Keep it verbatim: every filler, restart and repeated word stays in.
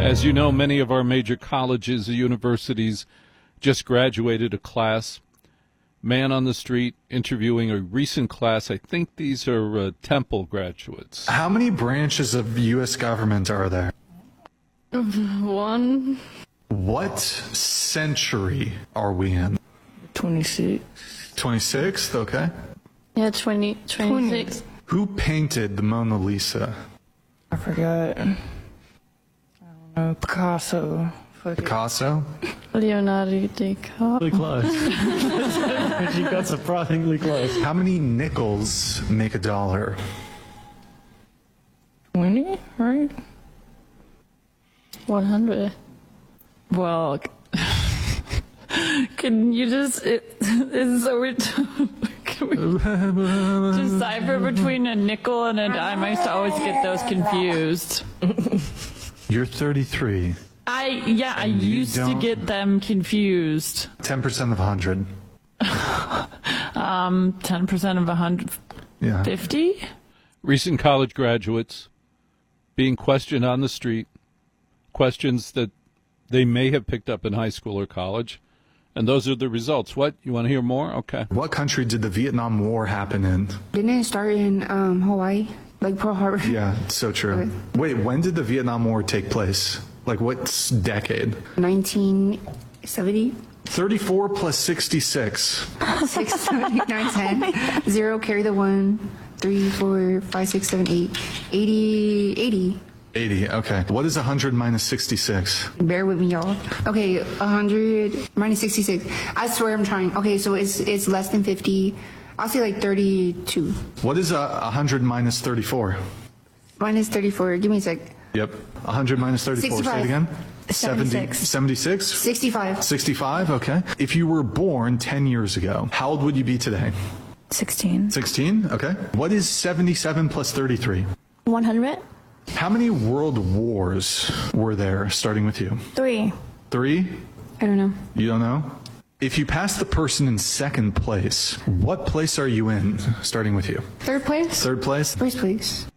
As you know, many of our major colleges and universities just graduated a class. Man on the street interviewing a recent class. I think these are uh, Temple graduates. How many branches of U S government are there? One. What century are we in? twenty-six. twenty-sixth, okay. Yeah, twenty, twenty-six. Who painted the Mona Lisa? I forgot. I don't know. Picasso. Fuck it. Picasso? Leonardo DiCaprio. Really close. She got surprisingly close. How many nickels make a dollar? twenty, right? one hundred. Well, can you just, it, it's so weird. Can we decipher between a nickel and a dime? I used to always get those confused. You're thirty-three. I, yeah, I you used to don't- get them confused. ten percent of one hundred. Um, ten percent of one hundred Yeah. fifty? Recent college graduates being questioned on the street, questions that they may have picked up in high school or college, and those are the results. What? You want to hear more? Okay. What country did the Vietnam War happen in? Didn't it start in um, Hawaii? Like Pearl Harbor? Yeah, so true. Wait, when did the Vietnam War take place? Like what s- decade? nineteen seventy? thirty-four plus sixty-six. six, seven, eight, nine, ten. Zero, carry the one. Three, four, five, six, seven, eight. eighty, eighty. eighty, okay. What is one hundred minus sixty-six? Bear with me, y'all. Okay, one hundred minus sixty-six. I swear I'm trying. Okay, so it's it's less than fifty. I'll say like thirty-two. What is uh, one hundred minus thirty-four? Minus thirty-four. Give me a sec. Yep. one hundred minus thirty-four. Say it sixty-five. again. seventy-six. seventy-six? sixty-five. sixty-five, okay. If you were born ten years ago, how old would you be today? sixteen. sixteen, okay. What is seventy-seven plus thirty-three? one hundred? How many world wars were there, starting with you? Three. Three? I don't know. You don't know? If you pass the person in second place, what place are you in, starting with you? Third place? Third place? First place.